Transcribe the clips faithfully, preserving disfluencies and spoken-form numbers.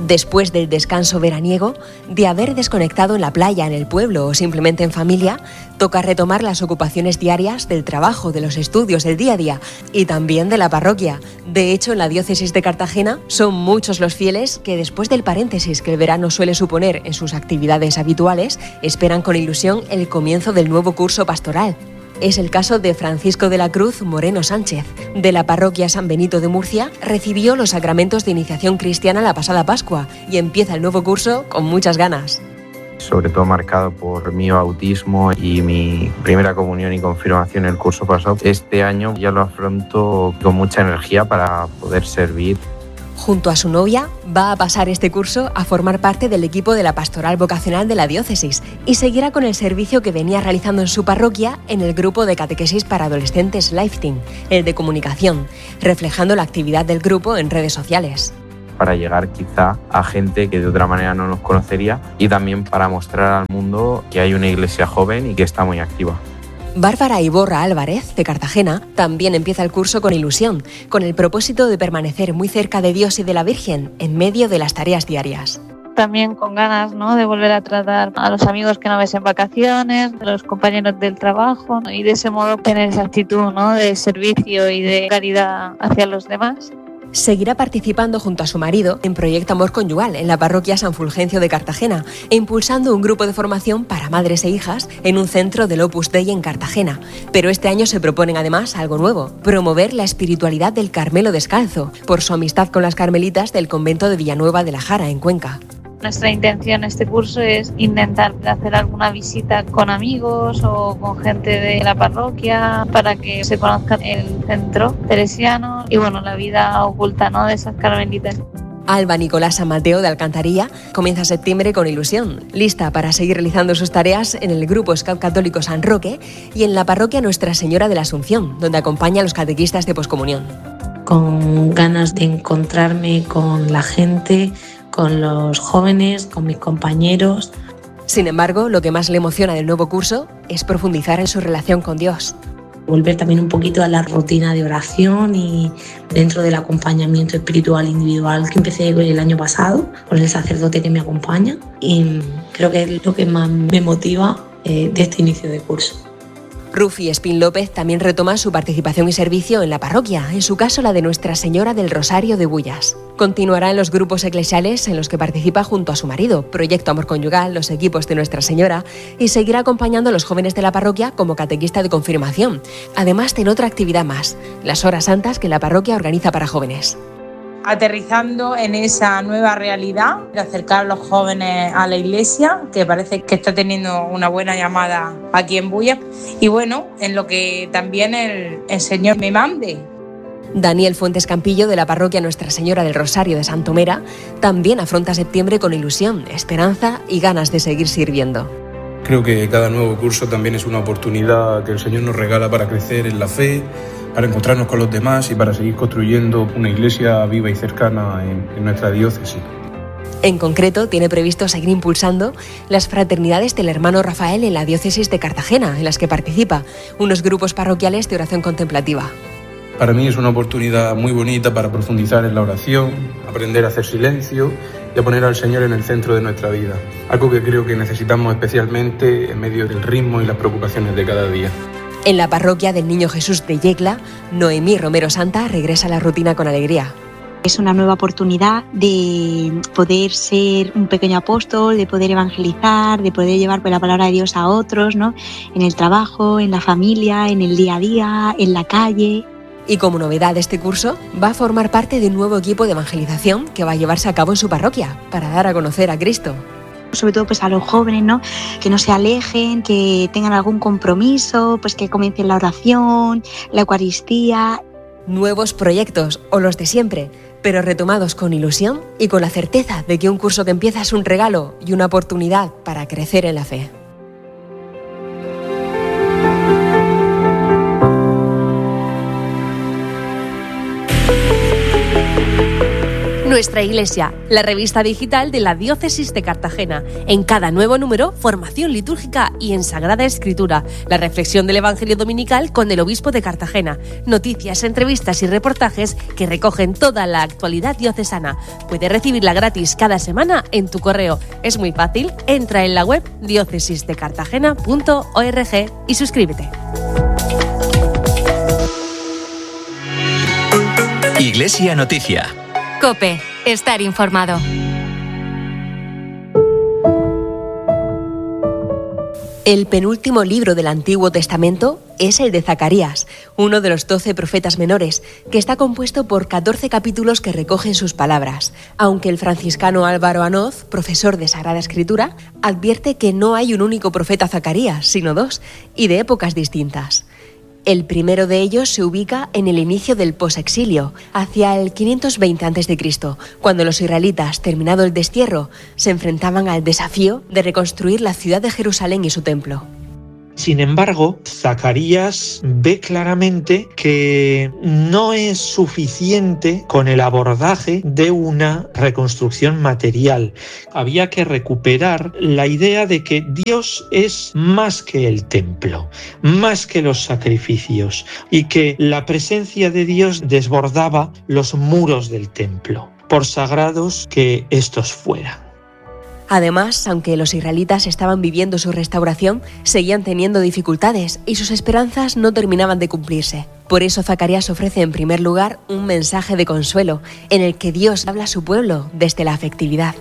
Después del descanso veraniego, de haber desconectado en la playa, en el pueblo o simplemente en familia, toca retomar las ocupaciones diarias del trabajo, de los estudios, del día a día y también de la parroquia. De hecho, en la diócesis de Cartagena son muchos los fieles que después del paréntesis que el verano suele suponer en sus actividades habituales, esperan con ilusión el comienzo del nuevo curso pastoral. Es el caso de Francisco de la Cruz Moreno Sánchez, de la parroquia San Benito de Murcia. Recibió los sacramentos de iniciación cristiana la pasada Pascua y empieza el nuevo curso con muchas ganas. Sobre todo marcado por mi bautismo y mi primera comunión y confirmación en el curso pasado. Este año ya lo afronto con mucha energía para poder servir. Junto a su novia, va a pasar este curso a formar parte del equipo de la pastoral vocacional de la diócesis y seguirá con el servicio que venía realizando en su parroquia en el grupo de catequesis para adolescentes Lifeteam, el de comunicación, reflejando la actividad del grupo en redes sociales. Para llegar quizá a gente que de otra manera no nos conocería y también para mostrar al mundo que hay una iglesia joven y que está muy activa. Bárbara Iborra Álvarez, de Cartagena, también empieza el curso con ilusión, con el propósito de permanecer muy cerca de Dios y de la Virgen en medio de las tareas diarias. También con ganas, ¿no?, de volver a tratar a los amigos que no ves en vacaciones, a los compañeros del trabajo, ¿no?, y de ese modo tener esa actitud, ¿no?, de servicio y de caridad hacia los demás. Seguirá participando junto a su marido en Proyecto Amor Conyugal en la parroquia San Fulgencio de Cartagena e impulsando un grupo de formación para madres e hijas en un centro del Opus Dei en Cartagena. Pero este año se proponen además algo nuevo: promover la espiritualidad del Carmelo Descalzo por su amistad con las carmelitas del convento de Villanueva de la Jara en Cuenca. Nuestra intención en este curso es intentar hacer alguna visita con amigos o con gente de la parroquia para que se conozca el centro teresiano y bueno, la vida oculta, ¿no?, de esas carmelitas. Alba Nicolasa Mateo de Alcantarilla comienza septiembre con ilusión, lista para seguir realizando sus tareas en el Grupo Scout Católico San Roque y en la parroquia Nuestra Señora de la Asunción, donde acompaña a los catequistas de poscomunión. Con ganas de encontrarme con la gente, con los jóvenes, con mis compañeros. Sin embargo, lo que más le emociona del nuevo curso es profundizar en su relación con Dios. Volver también un poquito a la rutina de oración y dentro del acompañamiento espiritual individual que empecé el año pasado con el sacerdote que me acompaña, y creo que es lo que más me motiva eh, de este inicio de curso. Rufi Espín López también retoma su participación y servicio en la parroquia, en su caso la de Nuestra Señora del Rosario de Bullas. Continuará en los grupos eclesiales en los que participa junto a su marido, Proyecto Amor Conyugal, los equipos de Nuestra Señora, y seguirá acompañando a los jóvenes de la parroquia como catequista de confirmación. Además, tiene otra actividad más, las horas santas que la parroquia organiza para jóvenes. Aterrizando en esa nueva realidad de acercar a los jóvenes a la iglesia, que parece que está teniendo una buena llamada aquí en Bullas, y bueno, en lo que también el, el Señor me mande. Daniel Fuentes Campillo, de la parroquia Nuestra Señora del Rosario de Santomera, también afronta septiembre con ilusión, esperanza y ganas de seguir sirviendo. Creo que cada nuevo curso también es una oportunidad que el Señor nos regala para crecer en la fe, para encontrarnos con los demás y para seguir construyendo una iglesia viva y cercana en, en nuestra diócesis. En concreto, tiene previsto seguir impulsando las fraternidades del hermano Rafael en la diócesis de Cartagena, en las que participa, unos grupos parroquiales de oración contemplativa. Para mí es una oportunidad muy bonita para profundizar en la oración, aprender a hacer silencio y a poner al Señor en el centro de nuestra vida, algo que creo que necesitamos especialmente en medio del ritmo y las preocupaciones de cada día. En la parroquia del Niño Jesús de Yecla, Noemí Romero Santa regresa a la rutina con alegría. Es una nueva oportunidad de poder ser un pequeño apóstol, de poder evangelizar, de poder llevar la palabra de Dios a otros, ¿no?, en el trabajo, en la familia, en el día a día, en la calle. Y como novedad de este curso, va a formar parte de un nuevo equipo de evangelización que va a llevarse a cabo en su parroquia para dar a conocer a Cristo. Sobre todo pues a los jóvenes, ¿no?, que no se alejen, que tengan algún compromiso, pues que comiencen la oración, la Eucaristía. Nuevos proyectos o los de siempre, pero retomados con ilusión y con la certeza de que un curso que empieza es un regalo y una oportunidad para crecer en la fe. Nuestra Iglesia, la revista digital de la Diócesis de Cartagena. En cada nuevo número, formación litúrgica y en Sagrada Escritura, la reflexión del Evangelio Dominical con el Obispo de Cartagena, noticias, entrevistas y reportajes que recogen toda la actualidad diocesana. Puedes recibirla gratis cada semana en tu correo. Es muy fácil, entra en la web diócesis de cartagena punto org y suscríbete. Iglesia Noticia. COPE. Estar informado. El penúltimo libro del Antiguo Testamento es el de Zacarías, uno de los doce profetas menores, que está compuesto por catorce capítulos que recogen sus palabras, aunque el franciscano Álvaro Anoz, profesor de Sagrada Escritura, advierte que no hay un único profeta Zacarías, sino dos, y de épocas distintas. El primero de ellos se ubica en el inicio del posexilio, hacia el quinientos veinte antes de Cristo, cuando los israelitas, terminado el destierro, se enfrentaban al desafío de reconstruir la ciudad de Jerusalén y su templo. Sin embargo, Zacarías ve claramente que no es suficiente con el abordaje de una reconstrucción material. Había que recuperar la idea de que Dios es más que el templo, más que los sacrificios, y que la presencia de Dios desbordaba los muros del templo, por sagrados que estos fueran. Además, aunque los israelitas estaban viviendo su restauración, seguían teniendo dificultades y sus esperanzas no terminaban de cumplirse. Por eso Zacarías ofrece en primer lugar un mensaje de consuelo, en el que Dios habla a su pueblo desde la afectividad.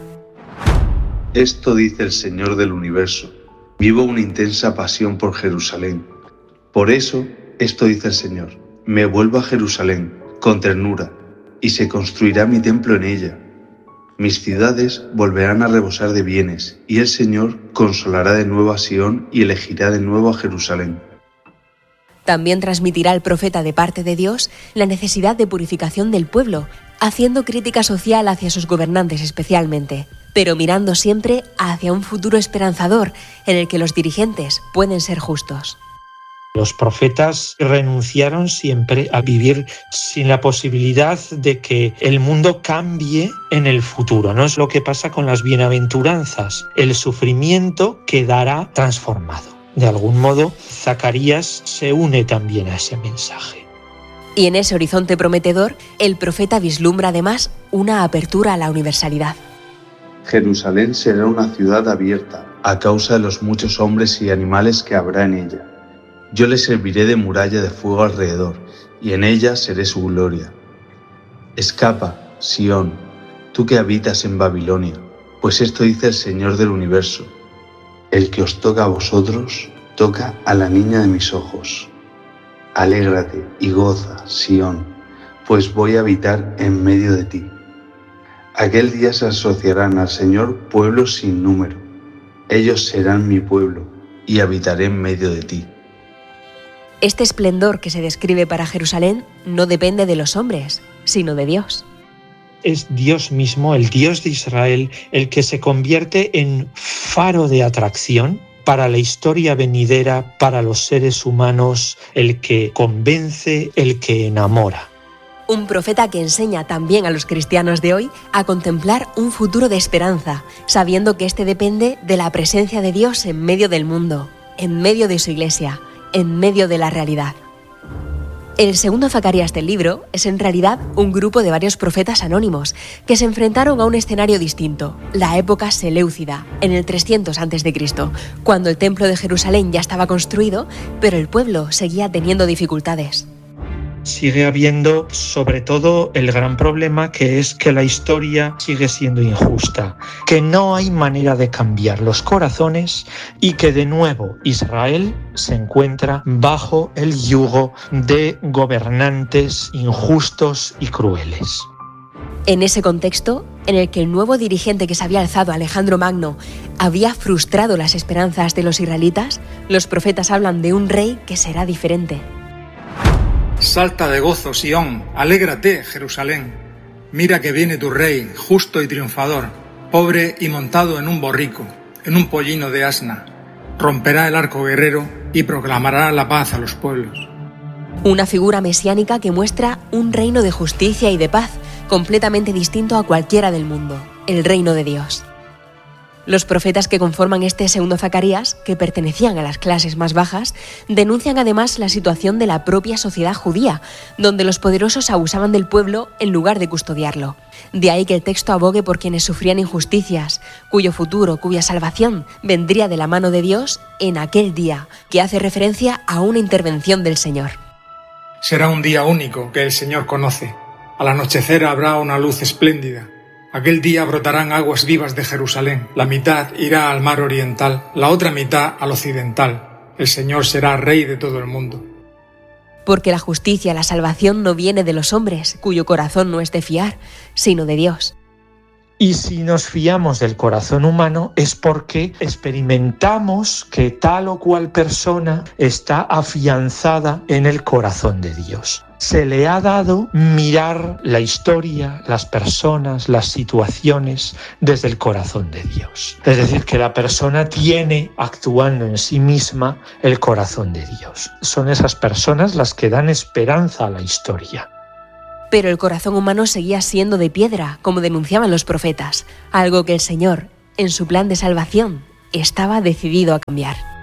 Esto dice el Señor del universo: vivo una intensa pasión por Jerusalén. Por eso, esto dice el Señor: me vuelvo a Jerusalén con ternura, y se construirá mi templo en ella. Mis ciudades volverán a rebosar de bienes, y el Señor consolará de nuevo a Sión y elegirá de nuevo a Jerusalén. También transmitirá el profeta de parte de Dios la necesidad de purificación del pueblo, haciendo crítica social hacia sus gobernantes especialmente, pero mirando siempre hacia un futuro esperanzador en el que los dirigentes pueden ser justos. Los profetas renunciaron siempre a vivir sin la posibilidad de que el mundo cambie en el futuro. No es lo que pasa con las bienaventuranzas. El sufrimiento quedará transformado. De algún modo, Zacarías se une también a ese mensaje. Y en ese horizonte prometedor, el profeta vislumbra además una apertura a la universalidad. Jerusalén será una ciudad abierta a causa de los muchos hombres y animales que habrá en ella. Yo le serviré de muralla de fuego alrededor, y en ella seré su gloria. Escapa, Sión, tú que habitas en Babilonia, pues esto dice el Señor del universo: el que os toca a vosotros, toca a la niña de mis ojos. Alégrate y goza, Sión, pues voy a habitar en medio de ti. Aquel día se asociarán al Señor pueblos sin número. Ellos serán mi pueblo, y habitaré en medio de ti. Este esplendor que se describe para Jerusalén no depende de los hombres, sino de Dios. Es Dios mismo, el Dios de Israel, el que se convierte en faro de atracción para la historia venidera, para los seres humanos, el que convence, el que enamora. Un profeta que enseña también a los cristianos de hoy a contemplar un futuro de esperanza, sabiendo que este depende de la presencia de Dios en medio del mundo, en medio de su iglesia, en medio de la realidad. El segundo Zacarías del libro es en realidad un grupo de varios profetas anónimos que se enfrentaron a un escenario distinto, la época seleucida, en el trescientos antes de Cristo, cuando el templo de Jerusalén ya estaba construido, pero el pueblo seguía teniendo dificultades. Sigue habiendo, sobre todo, el gran problema que es que la historia sigue siendo injusta, que no hay manera de cambiar los corazones y que de nuevo Israel se encuentra bajo el yugo de gobernantes injustos y crueles. En ese contexto, en el que el nuevo dirigente que se había alzado, Alejandro Magno, había frustrado las esperanzas de los israelitas, los profetas hablan de un rey que será diferente. Salta de gozo, Sión, alégrate, Jerusalén. Mira que viene tu rey, justo y triunfador, pobre y montado en un borrico, en un pollino de asna. Romperá el arco guerrero y proclamará la paz a los pueblos. Una figura mesiánica que muestra un reino de justicia y de paz, completamente distinto a cualquiera del mundo, el reino de Dios. Los profetas que conforman este segundo Zacarías, que pertenecían a las clases más bajas, denuncian además la situación de la propia sociedad judía, donde los poderosos abusaban del pueblo en lugar de custodiarlo. De ahí que el texto abogue por quienes sufrían injusticias, cuyo futuro, cuya salvación vendría de la mano de Dios en aquel día, que hace referencia a una intervención del Señor. Será un día único que el Señor conoce. Al anochecer habrá una luz espléndida. Aquel día brotarán aguas vivas de Jerusalén. La mitad irá al mar oriental, la otra mitad al occidental. El Señor será rey de todo el mundo. Porque la justicia, la salvación no viene de los hombres, cuyo corazón no es de fiar, sino de Dios. Y si nos fiamos del corazón humano es porque experimentamos que tal o cual persona está afianzada en el corazón de Dios. Se le ha dado mirar la historia, las personas, las situaciones desde el corazón de Dios. Es decir, que la persona tiene actuando en sí misma el corazón de Dios. Son esas personas las que dan esperanza a la historia. Pero el corazón humano seguía siendo de piedra, como denunciaban los profetas, algo que el Señor, en su plan de salvación, estaba decidido a cambiar.